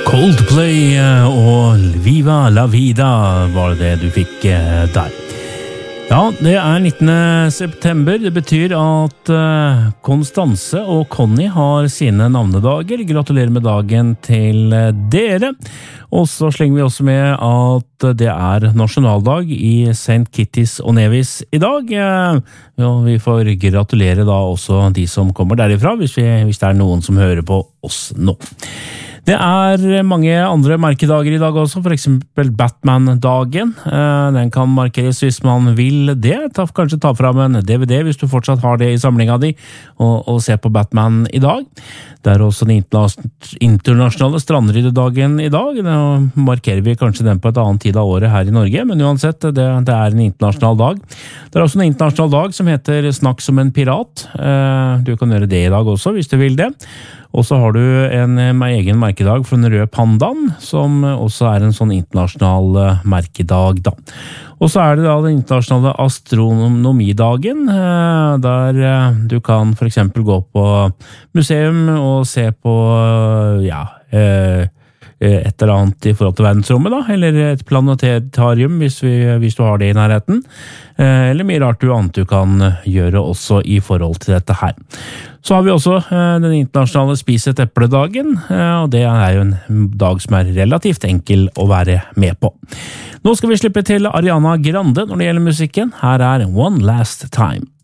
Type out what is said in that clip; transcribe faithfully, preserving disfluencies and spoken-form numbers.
Coldplay og Viva la vida var det du fikk der. Ja, det er nittende september. Det betyr at Konstanse og Conny har sine navnedager. Gratulerer med dagen til dere. Og så slenger vi også med at det er nasjonaldag i Saint Kitts og Nevis i dag. Ja, vi får gratulere da også de som kommer derifra, hvis, vi, hvis det er noen som hører på oss nå. Det er mange andre merkedager i dag også, for eksempel Batman-dagen. Den kan markeres hvis man vil det. Ta, kanskje ta frem en D V D hvis du fortsatt har det i samlingen din, og, og se på Batman i dag. Det er også den internasjonale strandryddedagen i dag. Da markerer vi kanskje den på et annet tid av året her i Norge, men uansett, det, det er en internasjonal dag. Det er også en internasjonal dag som heter Snakk som en pirat. Du kan gjøre det i dag også, hvis du vil det. Og så har du en egen merkedag for den røde pandaen, som også er en sånn internasjonal merkedag da. Og så er det da den internasjonale astronomidagen, der du kan for eksempel gå på museum og se på, ja, et eller annet i forhold til verdensrommet da, eller et planetarium hvis, vi, hvis du har det i nærheten, eller mye rart du annet du kan gjøre også i forhold til dette her. Så har vi også den internasjonale Spis et eple-dagen, og det er jo en dag som er relativt enkel å være med på. Nå skal vi slippe til Ariana Grande når det gjelder musikken. Her er One Last Time.